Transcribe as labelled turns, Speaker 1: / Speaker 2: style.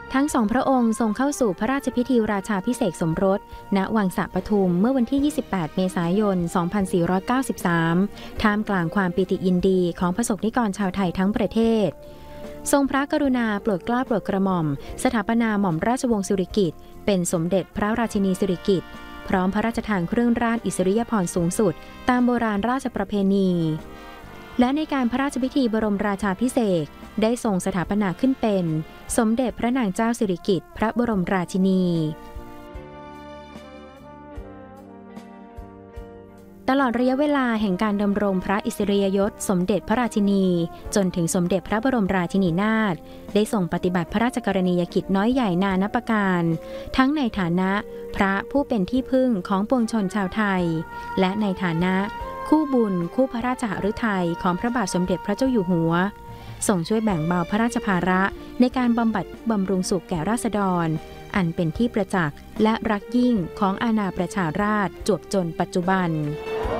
Speaker 1: ทั้งสองพระองค์ทรงเข้าสู่พระราชพิธีราชาภิเษกสมรสณวังสะปทุมเมื่อวันที่ 28 เมษายน 2493 ท่ามกลางความปิติยินดีของประสบนิกรชาวไทยทั้งประเทศทรงพระกรุณาโปรดเกล้าโปรดกระหม่อมสถาปนาหม่อมราชวงศ์สิริกิติ์เป็นสมเด็จพระราชินีสิริกิติ์พร้อมพระราชทานเครื่องราชอิสริยาภรณ์สูงสุดตามโบราณราชประเพณีและในการพระราชพิธีบรมราชาภิเษกได้ทรงสถาปนาขึ้นเป็นสมเด็จพระนางเจ้าสิริกิติ์พระบรมราชินีตลอดระยะเวลาแห่งการดำรงพระอิสริยยศสมเด็จพระราชินีจนถึงสมเด็จพระบรมราชินีนาถได้ทรงปฏิบัติพระราชกรณียกิจน้อยใหญ่นานับประการทั้งในฐานะพระผู้เป็นที่พึ่งของปวงชนชาวไทยและในฐานะคู่บุญคู่พระราชหฤทัยของพระบาทสมเด็จพระเจ้าอยู่หัวทรงช่วยแบ่งเบาพระราชภาระในการบำบัดบำรุงสุขแก่ราษฎรอันเป็นที่ประจักษ์และรักยิ่งของอาณาประชาราษฎร์จวบจนปัจจุบัน